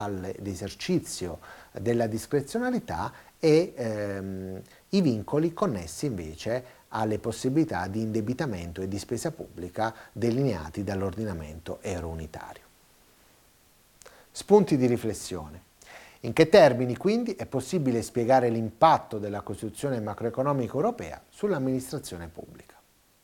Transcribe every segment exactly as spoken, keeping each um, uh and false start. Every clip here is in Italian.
all'esercizio della discrezionalità e ehm, i vincoli connessi invece alle possibilità di indebitamento e di spesa pubblica delineati dall'ordinamento eurounitario. Spunti di riflessione. In che termini quindi è possibile spiegare l'impatto della Costituzione macroeconomica europea sull'amministrazione pubblica?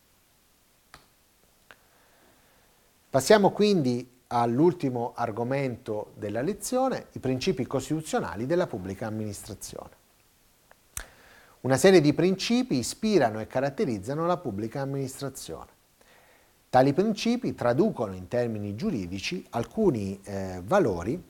Passiamo quindi all'ultimo argomento della lezione, i principi costituzionali della pubblica amministrazione. Una serie di principi ispirano e caratterizzano la pubblica amministrazione. Tali principi traducono in termini giuridici alcuni eh, valori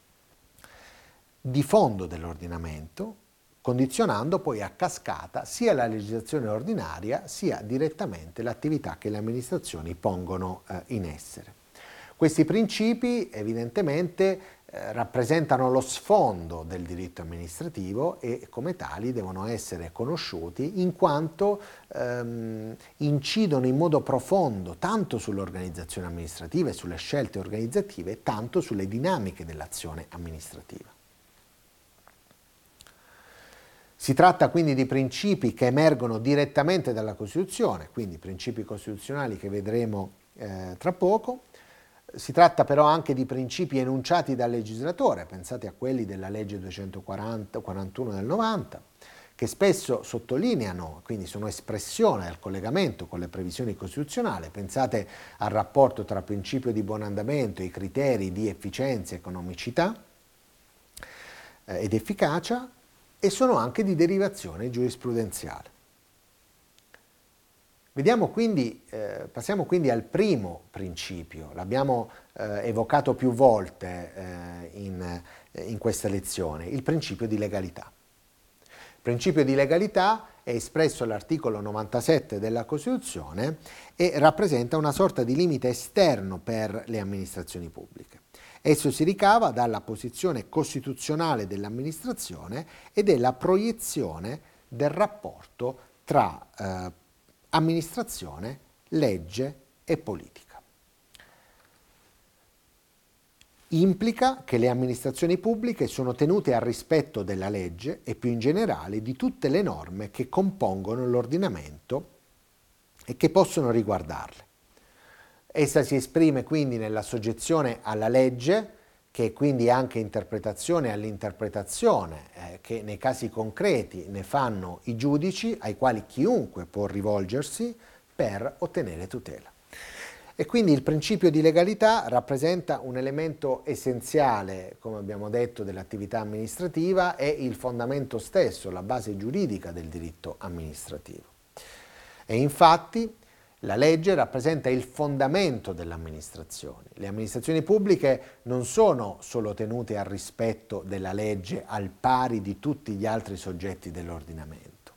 di fondo dell'ordinamento, condizionando poi a cascata sia la legislazione ordinaria sia direttamente l'attività che le amministrazioni pongono eh, in essere. Questi principi evidentemente eh, rappresentano lo sfondo del diritto amministrativo e come tali devono essere conosciuti in quanto ehm, incidono in modo profondo tanto sull'organizzazione amministrativa e sulle scelte organizzative, tanto sulle dinamiche dell'azione amministrativa. Si tratta quindi di principi che emergono direttamente dalla Costituzione, quindi principi costituzionali che vedremo eh, tra poco. Si tratta però anche di principi enunciati dal legislatore, pensate a quelli della legge duecentoquarantuno del novanta, che spesso sottolineano, quindi sono espressione del collegamento con le previsioni costituzionali. Pensate al rapporto tra principio di buon andamento e i criteri di efficienza, economicità eh, ed efficacia, e sono anche di derivazione giurisprudenziale. Vediamo quindi, eh, passiamo quindi al primo principio, l'abbiamo eh, evocato più volte eh, in, eh, in questa lezione, il principio di legalità. Il principio di legalità è espresso all'articolo novantasette della Costituzione e rappresenta una sorta di limite esterno per le amministrazioni pubbliche. Esso si ricava dalla posizione costituzionale dell'amministrazione e della proiezione del rapporto tra eh, amministrazione, legge e politica. Implica che le amministrazioni pubbliche sono tenute al rispetto della legge e più in generale di tutte le norme che compongono l'ordinamento e che possono riguardarle. Essa si esprime quindi nella soggezione alla legge, che quindi è anche interpretazione all'interpretazione, eh, che nei casi concreti ne fanno i giudici, ai quali chiunque può rivolgersi per ottenere tutela. E quindi il principio di legalità rappresenta un elemento essenziale, come abbiamo detto, dell'attività amministrativa, è il fondamento stesso, la base giuridica del diritto amministrativo. E infatti la legge rappresenta il fondamento delle amministrazioni. Le amministrazioni pubbliche non sono solo tenute al rispetto della legge al pari di tutti gli altri soggetti dell'ordinamento,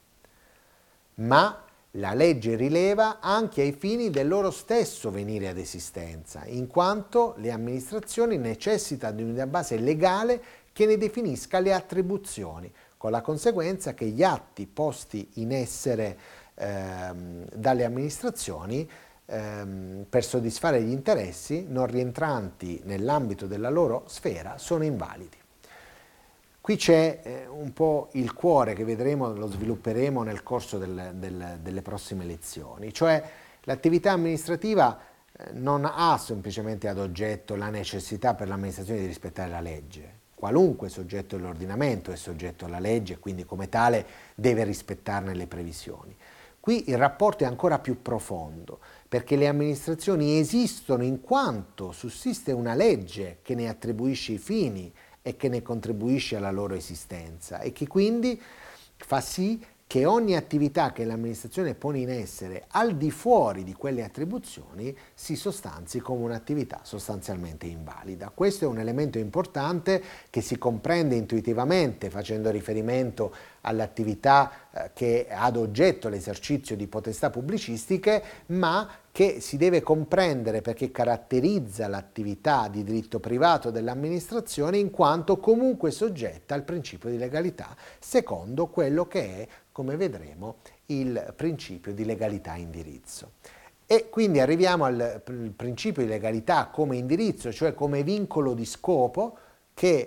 ma la legge rileva anche ai fini del loro stesso venire ad esistenza, in quanto le amministrazioni necessitano di una base legale che ne definisca le attribuzioni, con la conseguenza che gli atti posti in essere ehm, dalle amministrazioni ehm, per soddisfare gli interessi non rientranti nell'ambito della loro sfera sono invalidi. Qui c'è eh, un po' il cuore che vedremo, lo svilupperemo nel corso del, del, delle prossime lezioni, cioè l'attività amministrativa eh, non ha semplicemente ad oggetto la necessità per l'amministrazione di rispettare la legge. Qualunque soggetto dell'ordinamento è soggetto alla legge e quindi come tale deve rispettarne le previsioni. Qui il rapporto è ancora più profondo, perché le amministrazioni esistono in quanto sussiste una legge che ne attribuisce i fini e che ne contribuisce alla loro esistenza e che quindi fa sì che ogni attività che l'amministrazione pone in essere al di fuori di quelle attribuzioni si sostanzi come un'attività sostanzialmente invalida. Questo è un elemento importante che si comprende intuitivamente facendo riferimento all'attività eh, che ha ad oggetto l'esercizio di potestà pubblicistiche, ma che si deve comprendere perché caratterizza l'attività di diritto privato dell'amministrazione in quanto comunque soggetta al principio di legalità, secondo quello che è, come vedremo, il principio di legalità indirizzo. E quindi arriviamo al principio di legalità come indirizzo, cioè come vincolo di scopo, che